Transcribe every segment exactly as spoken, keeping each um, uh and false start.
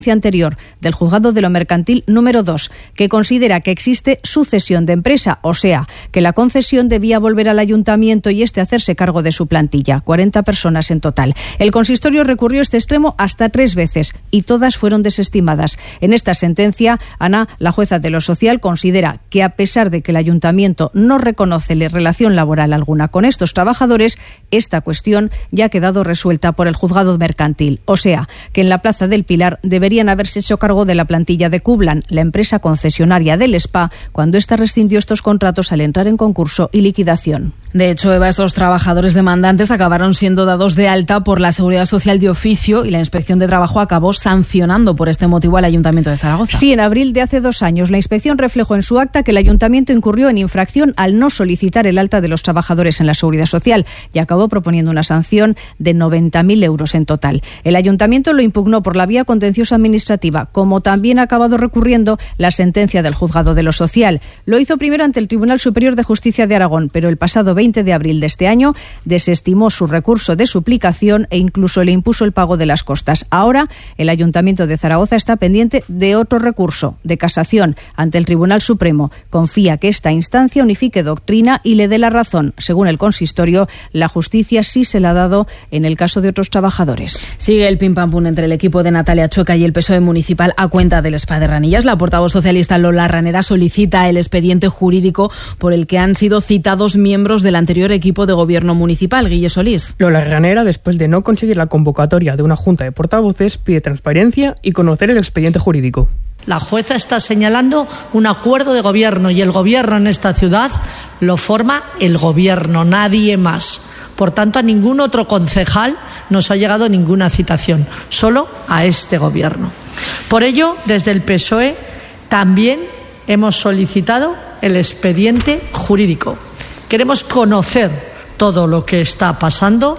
anterior del Juzgado de lo Mercantil número dos, que considera que existe sucesión de empresa, o sea, que la concesión debía volver al ayuntamiento y este hacerse cargo de su plantilla, cuarenta personas en total. El consistorio recurrió este extremo hasta tres veces y todas fueron desestimadas. En esta sentencia, Ana, la jueza de lo social, considera que a pesar de que el ayuntamiento no reconoce relación laboral alguna con estos trabajadores, esta cuestión ya ha quedado resuelta por el Juzgado Mercantil, o sea, que en la Plaza del Pilar debería deberían haberse hecho cargo de la plantilla de Cublan, la empresa concesionaria del spa, cuando ésta rescindió estos contratos al entrar en concurso y liquidación. De hecho, Eva, estos trabajadores demandantes acabaron siendo dados de alta por la Seguridad Social de oficio y la Inspección de Trabajo acabó sancionando por este motivo al Ayuntamiento de Zaragoza. Sí, en abril de hace dos años, la inspección reflejó en su acta que el Ayuntamiento incurrió en infracción al no solicitar el alta de los trabajadores en la Seguridad Social y acabó proponiendo una sanción de noventa mil euros en total. El Ayuntamiento lo impugnó por la vía contenciosa administrativa, como también ha acabado recurriendo la sentencia del Juzgado de lo Social. Lo hizo primero ante el Tribunal Superior de Justicia de Aragón, pero el pasado veinte de abril de este año desestimó su recurso de suplicación e incluso le impuso el pago de las costas. Ahora, el Ayuntamiento de Zaragoza está pendiente de otro recurso, de casación, ante el Tribunal Supremo. Confía que esta instancia unifique doctrina y le dé la razón. Según el consistorio, la justicia sí se la ha dado en el caso de otros trabajadores. Sigue el pim pam pum entre el equipo de Natalia Chueca y el P S O E municipal a cuenta del spa de Ranillas. La portavoz socialista Lola Ranera solicita el expediente jurídico por el que han sido citados miembros del anterior equipo de gobierno municipal. Guille Solís. Lola Ranera, después de no conseguir la convocatoria de una junta de portavoces, pide transparencia y conocer el expediente jurídico. La jueza está señalando un acuerdo de gobierno y el gobierno en esta ciudad lo forma el gobierno, nadie más. Por tanto, a ningún otro concejal nos ha llegado ninguna citación, solo a este gobierno. Por ello, desde el P S O E también hemos solicitado el expediente jurídico. Queremos conocer todo lo que está pasando.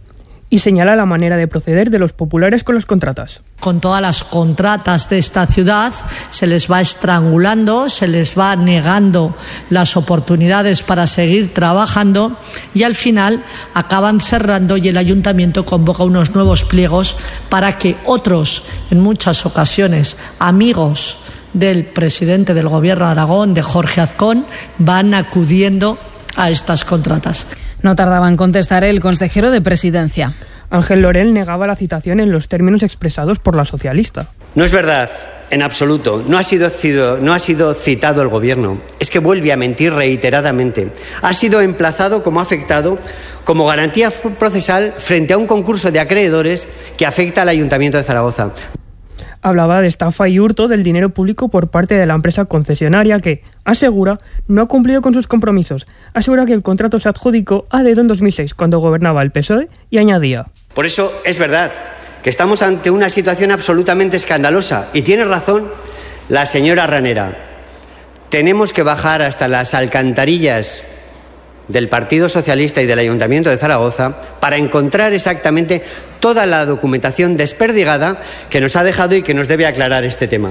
Y señala la manera de proceder de los populares con las contratas. Con todas las contratas de esta ciudad se les va estrangulando, se les va negando las oportunidades para seguir trabajando y al final acaban cerrando y el ayuntamiento convoca unos nuevos pliegos para que otros, en muchas ocasiones, amigos del presidente del Gobierno de Aragón, de Jorge Azcón, van acudiendo a estas contratas. No tardaba en contestar el consejero de Presidencia. Ángel Lorel negaba la citación en los términos expresados por la socialista. No es verdad, en absoluto. No ha sido, no ha sido citado el Gobierno. Es que vuelve a mentir reiteradamente. Ha sido emplazado como afectado como garantía procesal frente a un concurso de acreedores que afecta al Ayuntamiento de Zaragoza. Hablaba de estafa y hurto del dinero público por parte de la empresa concesionaria que, asegura, no ha cumplido con sus compromisos. Asegura que el contrato se adjudicó a dedo en dos mil seis, cuando gobernaba el P S O E, y añadía: Por eso es verdad que estamos ante una situación absolutamente escandalosa. Y tiene razón la señora Ranera. Tenemos que bajar hasta las alcantarillas del Partido Socialista y del Ayuntamiento de Zaragoza para encontrar exactamente toda la documentación desperdigada que nos ha dejado y que nos debe aclarar este tema.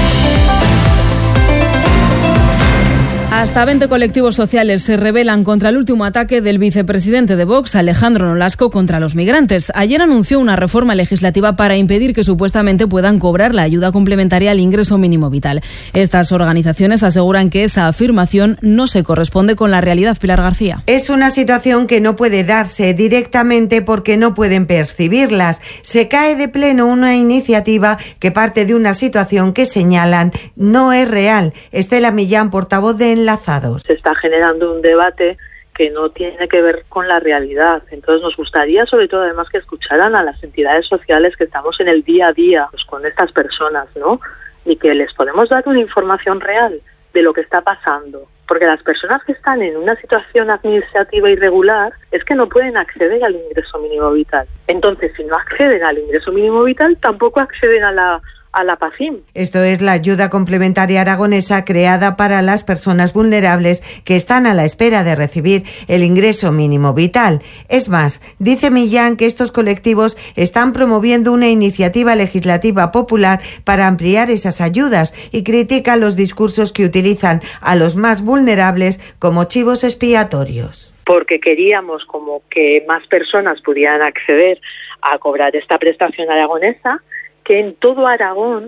Hasta veinte colectivos sociales se rebelan contra el último ataque del vicepresidente de Vox, Alejandro Nolasco, contra los migrantes. Ayer anunció una reforma legislativa para impedir que supuestamente puedan cobrar la ayuda complementaria al ingreso mínimo vital. Estas organizaciones aseguran que esa afirmación no se corresponde con la realidad. Pilar García. Es una situación que no puede darse directamente porque no pueden percibirlas. Se cae de pleno una iniciativa que parte de una situación que señalan no es real. Estela Millán, portavoz de Enlazados. Se está generando un debate que no tiene que ver con la realidad. Entonces nos gustaría sobre todo además que escucharan a las entidades sociales que estamos en el día a día pues, con estas personas, ¿no? Y que les podemos dar una información real de lo que está pasando. Porque las personas que están en una situación administrativa irregular es que no pueden acceder al ingreso mínimo vital. Entonces, si no acceden al ingreso mínimo vital, tampoco acceden a la a la PACIM. Esto es la ayuda complementaria aragonesa creada para las personas vulnerables que están a la espera de recibir el ingreso mínimo vital. Es más, dice Millán que estos colectivos están promoviendo una iniciativa legislativa popular para ampliar esas ayudas y critica los discursos que utilizan a los más vulnerables como chivos expiatorios. Porque queríamos como que más personas pudieran acceder a cobrar esta prestación aragonesa, que en todo Aragón